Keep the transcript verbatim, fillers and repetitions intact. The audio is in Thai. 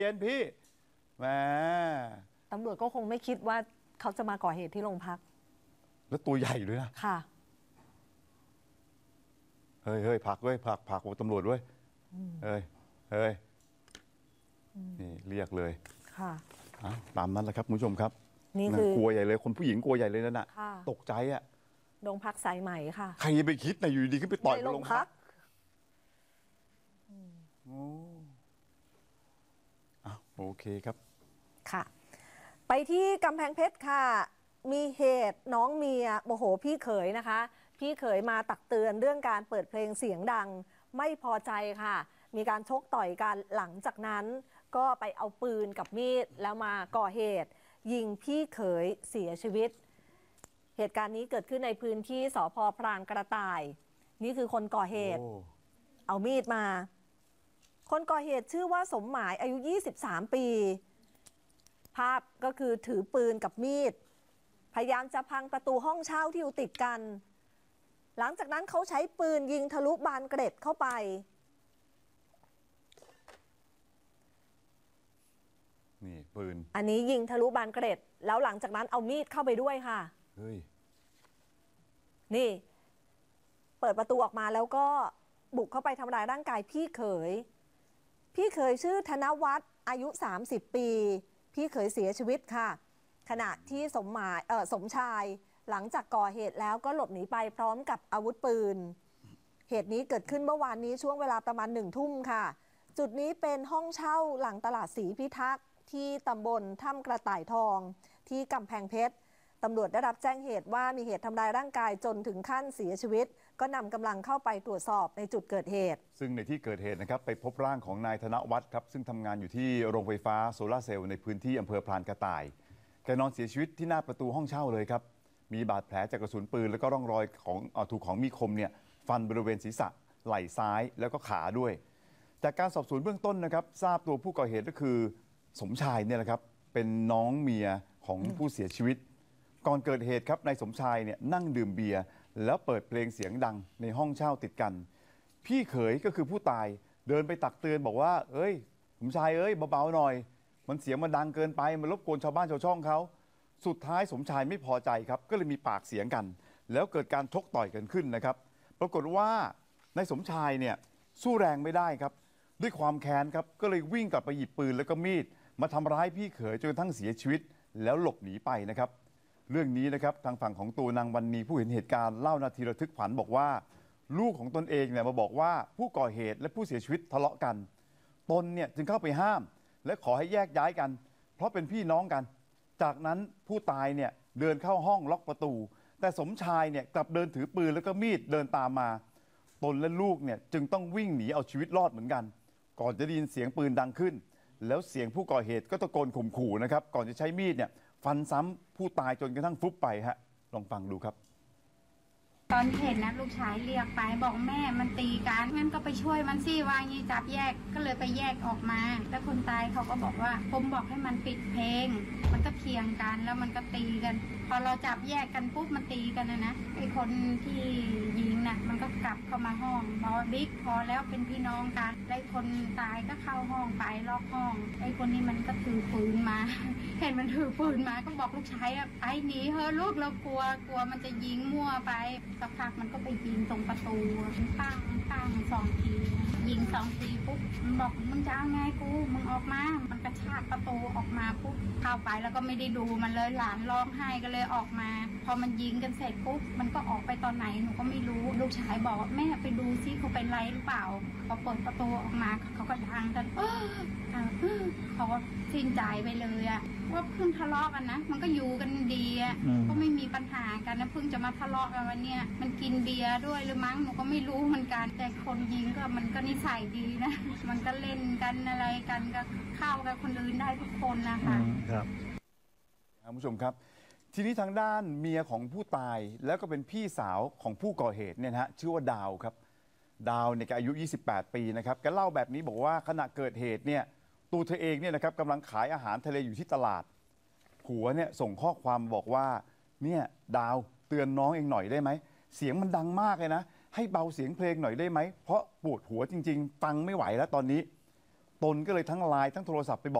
เย็นพี่แหมตำรวจก็คงไม่คิดว่าเขาจะมาก่อเหตุที่โรงพักแล้วตัวใหญ่ด้วยนะค่ะเฮ้ยเฮ้ยผักด้วยผักผักตำรวจด้วยเฮ้ยเฮ้ยนี่เรียกเลยค่ะตามนั้นแหละครับคุณผู้ชมครับนี่คือกลัวใหญ่เลยคนผู้หญิงกลัวใหญ่เลยนั่นน่ะตกใจอ่ะโรงพักสายไหมค่ะใครจะไปคิดนะอยู่ดีขึ้นไปต่อยในโรงพักโอ้อ่ะโอเคครับค่ะไปที่กำแพงเพชรค่ะมีเหตุน้องเมียโมโหพี่เขยนะคะพี่เขยมาตักเตือนเรื่องการเปิดเพลงเสียงดังไม่พอใจค่ะมีการชกต่อยกันหลังจากนั้นก็ไปเอาปืนกับมีดแล้วมาก่อเหตุยิงพี่เขยเสียชีวิตเหตุการณ์นี้เกิดขึ้นในพื้นที่สภ.พรานกระต่ายนี่คือคนก่อเหตุเอามีดมาคนก่อเหตุชื่อว่าสมหมายอายุยี่สิบสามปีภาพก็คือถือปืนกับมีดพยายามจะพังประตูห้องเช่าที่อยู่ติดกันหลังจากนั้นเขาใช้ปืนยิงทะลุบานเกร็ดเข้าไปนี่ปืนอันนี้ยิงทะลุบานเกร็ดแล้วหลังจากนั้นเอามีดเข้าไปด้วยค่ะเฮ้ยนี่เปิดประตูออกมาแล้วก็บุกเข้าไปทำร้ายร่างกายพี่เขยพี่เขยชื่อธนวัฒน์อายุสามสิบปีพี่เขยเสียชีวิตค่ะขณะที่สมหมายเออสมชายหลังจากก่อเหตุแล้วก็หลบหนีไปพร้อมกับอาวุธปืนเหตุนี้เกิดขึ้นเมื่อวานนี้ช่วงเวลาประมาณหนึ่งทุ่มค่ะจุดนี้เป็นห้องเช่าหลังตลาดศรีพิทักษ์ที่ตำบลถ้ำกระต่ายทองที่กำแพงเพชรตำรวจได้รับแจ้งเหตุว่ามีเหตุทำร้ายร่างกายจนถึงขั้นเสียชีวิตก็นำกำลังเข้าไปตรวจสอบในจุดเกิดเหตุซึ่งในที่เกิดเหตุนะครับไปพบร่างของนายธนวัฒน์ครับซึ่งทำงานอยู่ที่โรงไฟฟ้าโซลาร์เซลล์ในพื้นที่อำเภอพรานกระต่ายแกนอนเสียชีวิตที่หน้าประตูห้องเช่าเลยครับมีบาดแผลจากกระสุนปืนแล้วก็ร่องรอยของถูกของมีคมเนี่ยฟันบริเวณศีรษะไหล่ซ้ายแล้วก็ขาด้วยจากการสอบสวนเบื้องต้นนะครับทราบตัวผู้ก่อเหตุก็คือสมชายเนี่ยแหละครับเป็นน้องเมียของผู้เสียชีวิตก่อนเกิดเหตุครับนายสมชายเนี่ยนั่งดื่มเบียร์แล้วเปิดเพลงเสียงดังในห้องเช่าติดกันพี่เขยก็คือผู้ตายเดินไปตักเตือนบอกว่าเอ้ยสมชายเอ้ยเบาๆหน่อยมันเสียงมันดังเกินไปมันรบกวนชาวบ้านชาวช่องเขาสุดท้ายสมชายไม่พอใจครับก็เลยมีปากเสียงกันแล้วเกิดการชกต่อยกันขึ้นนะครับปรากฏว่านายสมชายเนี่ยสู้แรงไม่ได้ครับด้วยความแค้นครับก็เลยวิ่งกลับไปหยิบปืนแล้วก็มีดมาทำร้ายพี่เขยจนกระทั่งเสียชีวิตแล้วหลบหนีไปนะครับเรื่องนี้นะครับทางฝั่งของตัวนางวรรณีผู้เห็นเหตุการณ์เล่านาทีระทึกขวัญบอกว่าลูกของตนเองเนี่ยมาบอกว่าผู้ก่อเหตุและผู้เสียชีวิตทะเลาะกันตนเนี่ยจึงเข้าไปห้ามและขอให้แยกย้ายกันเพราะเป็นพี่น้องกันจากนั้นผู้ตายเนี่ยเดินเข้าห้องล็อกประตูแต่สมชายเนี่ยกลับเดินถือปืนแล้วก็มีดเดินตามมาตนและลูกเนี่ยจึงต้องวิ่งหนีเอาชีวิตรอดเหมือนกันก่อนจะได้ยินเสียงปืนดังขึ้นแล้วเสียงผู้ก่อเหตุก็ตะโกนข่มขู่นะครับก่อนจะใช้มีดเนี่ยฟันซ้ำผู้ตายจนกระทั่งฟุบไปฮะลองฟังดูครับตอนเห็นนะลูกชายเรียกไปบอกแม่มันตีกันงั้นก็ไปช่วยมันสิวางยีจับแยกก็เลยไปแยกออกมาแล้วคนตายเขาก็บอกว่าผมบอกให้มันปิดเพลงมันก็เคียงกันแล้วมันก็ตีกันพอเราจับแยกกันปุ๊บมันตีกันนะนะไอ้คนที่ยิงน่ะมันก็กลับเข้ามาห้องบอกบิ๊กพอแล้วเป็นพี่น้องกันไอ้คนตายก็เข้าห้องไปล็อกห้องไอ้คนนี้มันก็ถือปืนมาเห็นมันถือปืนมาก็บอกลูกชายอ่ะไปหนีเฮ้ลูกเรากลัวกลัวมันจะยิงมั่วไปสักพักมันก็ไปยิงตรงประตูปั้งปั้งสองทียิงสองทีปุ๊บมันบอกมึงจะเอาไงกูมึงออกมามันกระชากประตูออกมาปุ๊บเข้าไปแล้วก็ไม่ได้ดูมันเลยหลานร้องไห้ก็เลยออกมาพอมันยิงกันเสร็จปุ๊บมันก็ออกไปตอนไหนหนูก็ไม่รู้ลูกชายบอกแม่ไปดูซิเขาเป็นไรหรือเปล่าพอเปิดประตูออกมาเขาก็ดังกันเออเขาก็สิ้นใจไปเลยอะว่าเพิ่งทะเลาะกันนะมันก็อยู่กันดีอะก็ไม่มีปัญหากันนะเพิ่งจะมาทะเลาะกันวันเนี้ยมันกินเบียร์ด้วยหรือมั้งหนูก็ไม่รู้เหมือนกันแต่คนยิงก็มันก็นิสัยดีนะมันก็เล่นกันอะไรกันก็เข้ากับคนอื่นได้ทุกคนนะคะครับคุณผู้ชมครับทีนี้ทางด้านเมียของผู้ตายแล้วก็เป็นพี่สาวของผู้ก่อเหตุเนี่ยนะฮะชื่อว่าดาวครับดาวเนี่ยแกอายุยี่สิบแปดปีนะครับแกเล่าแบบนี้บอกว่าขณะเกิดเหตุเนี่ยตัวเธอเองเนี่ยนะครับกำลังขายอาหารทะเลอยู่ที่ตลาดผัวเนี่ยส่งข้อความบอกว่าเนี่ยดาวเตือนน้องเองหน่อยได้ไหมเสียงมันดังมากเลยนะให้เบาเสียงเพลงหน่อยได้ไหมเพราะปวดหัวจริงๆฟังไม่ไหวแล้วตอนนี้ตนก็เลยทั้งไลน์ทั้งโทรศัพท์ไปบอก